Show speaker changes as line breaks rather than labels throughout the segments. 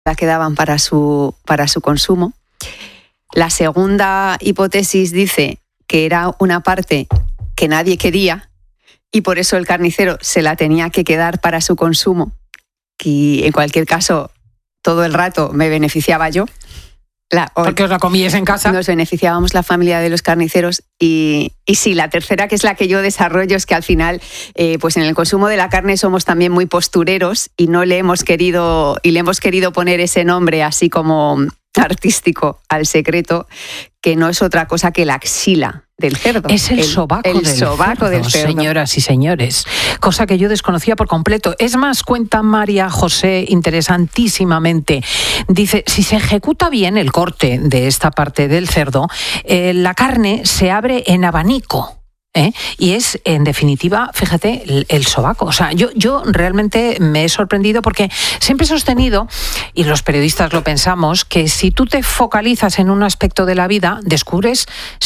la quedaban para su consumo. La segunda hipótesis dice que era una parte que nadie quería y por eso el carnicero se la tenía que quedar para su consumo. Y en cualquier caso, todo el rato me beneficiaba yo.
Porque os la comíais en casa.
Nos beneficiábamos la familia de los carniceros. Y sí, la tercera, que es la que yo desarrollo, es que al final, pues en el consumo de la carne somos también muy postureros y le hemos querido poner ese nombre así como artístico al secreto, que no es otra cosa que la axila del cerdo.
Es el sobaco del cerdo, señoras y señores. Cosa que yo desconocía por completo. Es más, cuenta María José interesantísimamente. Dice, si se ejecuta bien el corte de esta parte del cerdo, la carne se abre en abanico. Y es, en definitiva, fíjate, el sobaco. O sea, yo realmente me he sorprendido porque siempre he sostenido, y los periodistas lo pensamos, que si tú te focalizas en un aspecto de la vida, descubres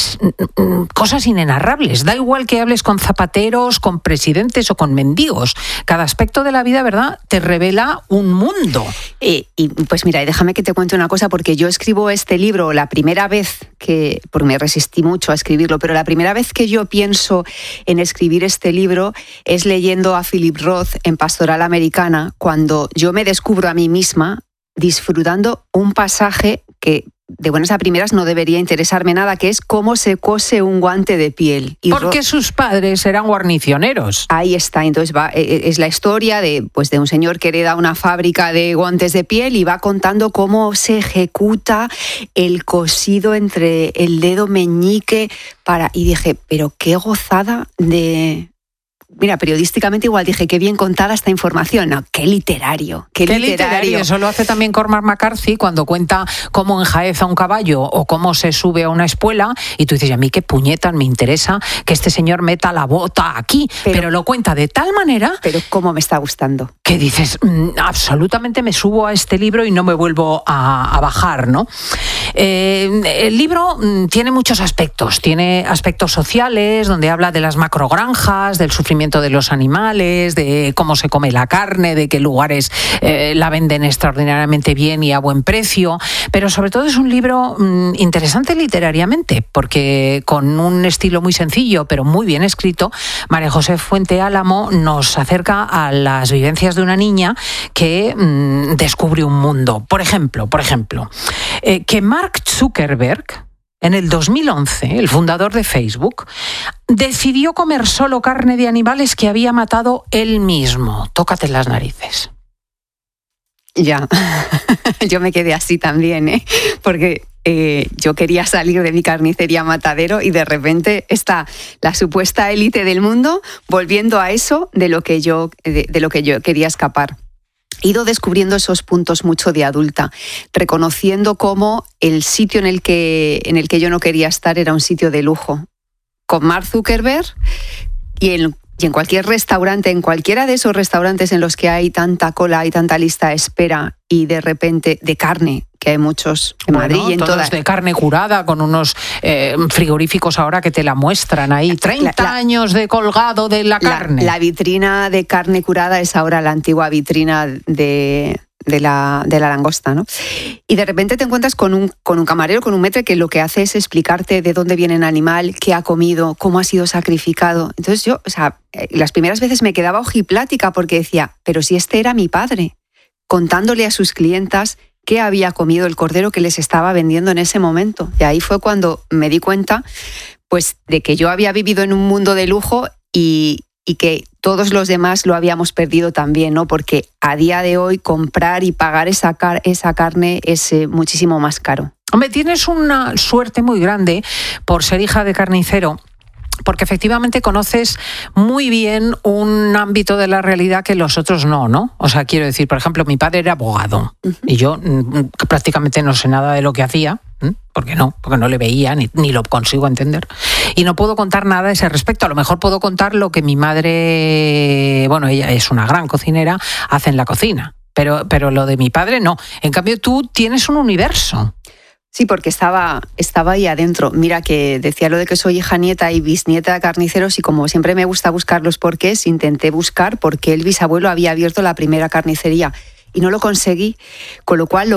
cosas inenarrables. Da igual que hables con zapateros, con presidentes o con mendigos. Cada aspecto de la vida, ¿verdad?, te revela un mundo.
Y pues mira, déjame que te cuente una cosa, porque yo escribo este libro la primera vez porque me resistí mucho a escribirlo, pero la primera vez que yo pienso en escribir este libro es leyendo a Philip Roth en Pastoral Americana, cuando yo me descubro a mí misma disfrutando un pasaje que de buenas a primeras no debería interesarme nada, que es cómo se cose un guante de piel.
Porque sus padres eran guarnicioneros.
Ahí está, entonces es la historia de un señor que hereda una fábrica de guantes de piel y va contando cómo se ejecuta el cosido entre el dedo meñique y dije, pero qué gozada de... Mira, periodísticamente igual dije, qué bien contada esta información. No, qué literario.
Eso lo hace también Cormac McCarthy cuando cuenta cómo enjaeza un caballo o cómo se sube a una espuela y tú dices, a mí qué puñetas me interesa que este señor meta la bota aquí. Pero lo cuenta de tal manera...
Pero cómo me está gustando.
Que dices, absolutamente me subo a este libro y no me vuelvo a bajar, ¿no? El libro tiene muchos aspectos. Tiene aspectos sociales, donde habla de las macrogranjas, del sufrimiento de los animales, de cómo se come la carne, de qué lugares la venden extraordinariamente bien y a buen precio, pero sobre todo es un libro interesante literariamente, porque con un estilo muy sencillo, pero muy bien escrito, María José Fuente Álamo nos acerca a las vivencias de una niña que descubre un mundo. Por ejemplo, que Mark Zuckerberg, en el 2011, el fundador de Facebook, decidió comer solo carne de animales que había matado él mismo. Tócate las narices.
Ya, yo me quedé así también, porque yo quería salir de mi carnicería Matadero y de repente está la supuesta élite del mundo volviendo a eso de lo que yo quería escapar. He ido descubriendo esos puntos mucho de adulta, reconociendo cómo el sitio en el que yo no quería estar era un sitio de lujo. Con Mark Zuckerberg y en cualquier restaurante, en cualquiera de esos restaurantes en los que hay tanta cola y tanta lista de espera y de repente de carne, que hay muchos en Madrid y en todas.
De carne curada, con unos frigoríficos ahora que te la muestran ahí. 30 años de colgado de la carne.
La vitrina de carne curada es ahora la antigua vitrina de la langosta, ¿no? Y de repente te encuentras con un camarero, con un maître, que lo que hace es explicarte de dónde viene el animal, qué ha comido, cómo ha sido sacrificado. Entonces yo, las primeras veces me quedaba ojiplática porque decía, pero si este era mi padre, contándole a sus clientas qué había comido el cordero que les estaba vendiendo en ese momento. Y ahí fue cuando me di cuenta, pues, de que yo había vivido en un mundo de lujo y que todos los demás lo habíamos perdido también, ¿no? Porque a día de hoy comprar y pagar esa carne es muchísimo más caro.
Hombre, tienes una suerte muy grande por ser hija de carnicero, porque efectivamente conoces muy bien un ámbito de la realidad que los otros no. O sea, quiero decir, por ejemplo, mi padre era abogado y yo prácticamente no sé nada de lo que hacía. Porque no le veía ni lo consigo entender y no puedo contar nada a ese respecto. A lo mejor puedo contar lo que mi madre, bueno, ella es una gran cocinera, hace en la cocina, pero lo de mi padre no. En cambio tú tienes un universo.
Sí, porque estaba ahí adentro. Mira, que decía lo de que soy hija, nieta y bisnieta de carniceros, y como siempre me gusta buscar los porqués, intenté buscar por qué el bisabuelo había abierto la primera carnicería. y no lo conseguí, con lo cual